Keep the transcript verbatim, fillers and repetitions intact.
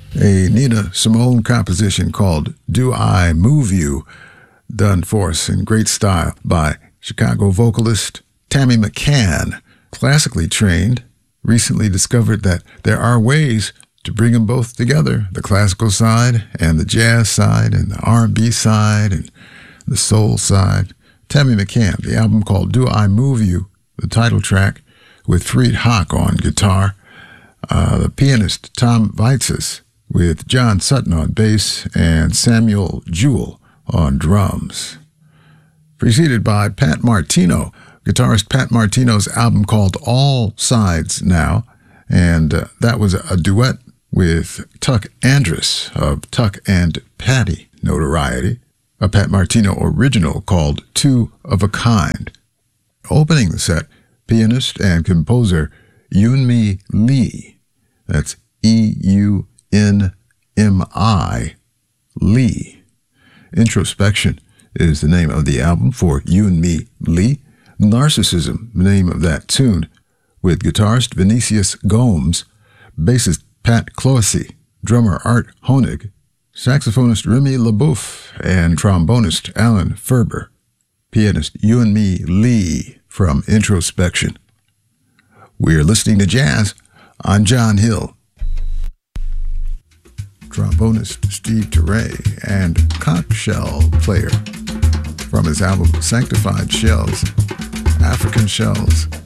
a Nina Simone composition called Do I Move You, done for us in great style by Chicago vocalist Tammy McCann, classically trained, recently discovered that there are ways to bring them both together, the classical side and the jazz side and the R and B side and the soul side. Tammy McCann, the album called Do I Move You, the title track, with Freed Hock on guitar, uh, the pianist Tom Vaitzes with John Sutton on bass and Samuel Jewell on drums. Preceded by Pat Martino, guitarist Pat Martino's album called All Sides Now, and uh, that was a duet with Tuck Andrus of Tuck and Patty notoriety, a Pat Martino original called Two of a Kind. Opening the set, pianist and composer Eunmi Lee, that's E U N M I, Lee. Introspection is the name of the album for Eunmi Lee. Narcissism, the name of that tune, with guitarist Vinicius Gomes, bassist Pat Clohessy, drummer Art Honig, saxophonist Remy LaBouffe, and trombonist Alan Ferber. Pianist Eunmi Lee from Introspection. We're listening to jazz. I'm John Hill. Trombonist Steve Turre and conch shell player from his album Sanctified Shells, African Shells.